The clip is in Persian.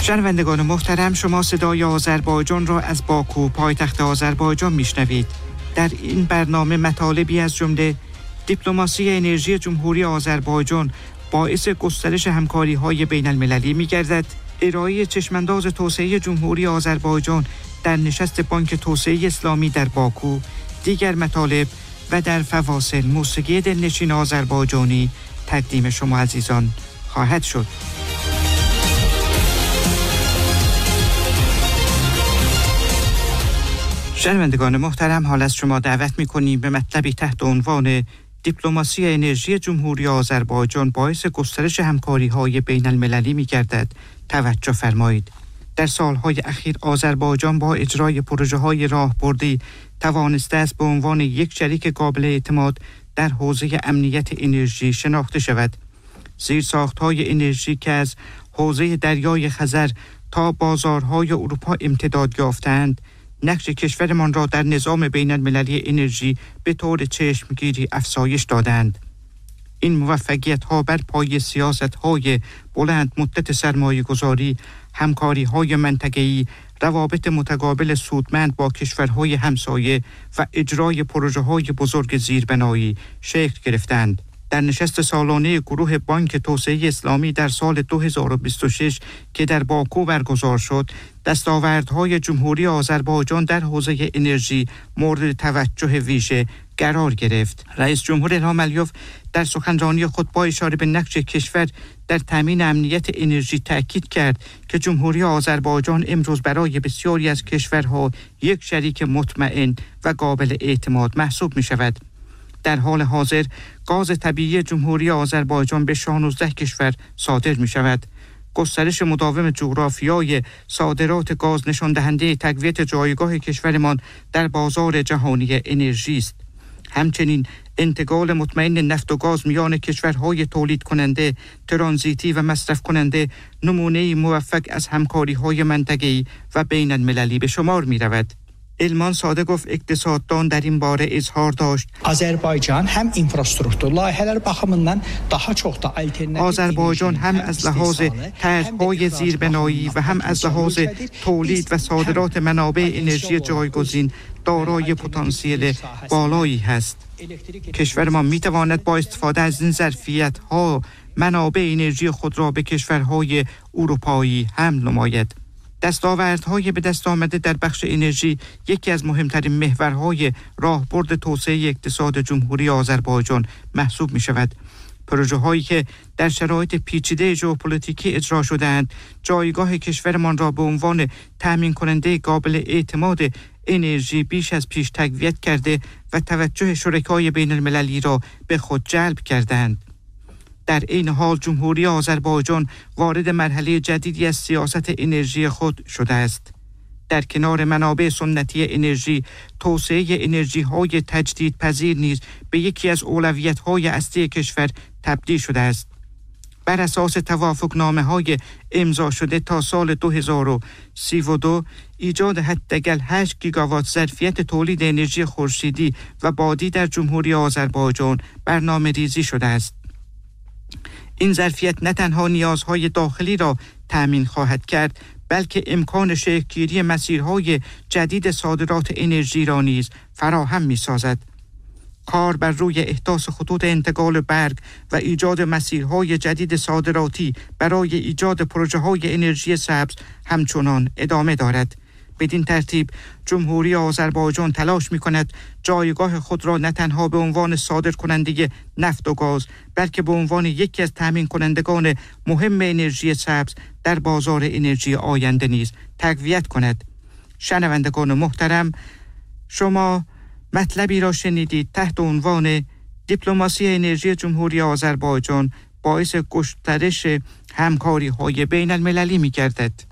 شنوندگان محترم، شما صدای آذربایجان را از باکو پایتخت آذربایجان میشنوید. در این برنامه مطالبی از جمله دیپلماسی انرژی جمهوری آذربایجان باعث گسترش همکاری‌های بین المللی می‌گردد، ارائه چشمانداز توسعه جمهوری آذربایجان در نشست بانک توسعه اسلامی در باکو، دیگر مطالب و در فواصل موسیقی دلنشین آذربایجانی تقدیم شما عزیزان خواهد شد. شنوندگان محترم، حال از شما دعوت می‌کنیم به مطلبی تحت عنوان دیپلماسی انرژی جمهوری آذربایجان باعث گسترش همکاری‌های بین المللی می‌گردد توجه فرمایید. در سالهای اخیر آذربایجان با اجرای پروژه‌های راهبردی توانسته است به عنوان یک شریک قابل اعتماد در حوزه امنیت انرژی شناخته شود. زیرساخت‌های انرژی که از حوزه دریای خزر تا بازارهای اروپا امتداد یافتند، نقش کشورمان را در نظام بین المللی انرژی به طور چشمگیری افزایش دادند. این موفقیت‌ها بر پایه سیاست‌های بلند مدت سرمایه‌گذاری، همکاری‌های منطقه‌ای، روابط متقابل سودمند با کشورهای همسایه و اجرای پروژه‌های بزرگ زیربنایی شکل گرفتند. در نشست سالانه گروه بانک توسعه اسلامی در سال 2026 که در باکو برگزار شد، دستاوردهای جمهوری آذربایجان در حوزه انرژی مورد توجه ویژه قرار گرفت. رئیس جمهور الهام علیوف در سخنرانی خود با اشاره به نقش کشور در تامین امنیت انرژی تأکید کرد که جمهوری آذربایجان امروز برای بسیاری از کشورها یک شریک مطمئن و قابل اعتماد محسوب می شود. در حال حاضر گاز طبیعی جمهوری آذربایجان به 16 کشور صادر می شود. گسترش مداوم جغرافیای صادرات گاز نشان دهنده تقویت جایگاه کشورمان در بازار جهانی انرژی است. همچنین انتقال مطمئن نفت و گاز میان کشورهای تولید کننده، ترانزیتی و مصرف کننده نمونه موفق از همکاری‌های منطقه‌ای و بین المللی به شمار می رود. علمان صادقوف اقتصاددان در این باره اظهار داشت: آذربایجان هم infrastruktur layihələri baxımından daha çox da alternativ آذربایجان هم از لحاظ طرح‌های زیربنایی و هم از لحاظ تولید و صادرات منابع انرژی جایگزین دارای پتانسیل بالایی است. کشور ما می‌تواند با استفاده از این ظرفیت‌ها منابع انرژی خود را به کشورهای اروپایی حمل نماید. دستاوردهای به دست آمده در بخش انرژی یکی از مهمترین محورهای راهبرد توسعه اقتصاد جمهوری آذربایجان محسوب می شود. پروژه هایی که در شرایط پیچیده ژئوپلیتیکی اجرا شده‌اند، جایگاه کشورمان را به عنوان تامین کننده قابل اعتماد انرژی بیش از پیش تقویت کرده و توجه شرکای بین المللی را به خود جلب کردند. در این حال جمهوری آذربایجان وارد مرحله جدیدی از سیاست انرژی خود شده است. در کنار منابع سنتی انرژی، توسعه انرژی‌های تجدیدپذیر نیز به یکی از اولویت‌های اصلی کشور تبدیل شده است. بر اساس توافقنامه‌های امضا شده تا سال 2032 ایجاد حداقل 8 گیگاوات ظرفیت تولید انرژی خورشیدی و بادی در جمهوری آذربایجان برنامه‌ریزی شده است. این ظرفیت نه تنها نیازهای داخلی را تأمین خواهد کرد، بلکه امکان شکل‌گیری مسیرهای جدید صادرات انرژی را نیز فراهم می‌سازد. کار بر روی احداث خطوط انتقال برق و ایجاد مسیرهای جدید صادراتی برای ایجاد پروژه‌های انرژی سبز همچنان ادامه دارد. بدین ترتیب جمهوری آذربایجان تلاش می‌کند جایگاه خود را نه تنها به عنوان صادر کننده نفت و گاز، بلکه به عنوان یکی از تامین کنندگان مهم انرژی سبز در بازار انرژی آینده نیز تقویت کند. شنوندگان محترم، شما مطلبی را شنیدید تحت عنوان دیپلماسی انرژی جمهوری آذربایجان باعث گسترش همکاری‌های بین المللی می‌گردد.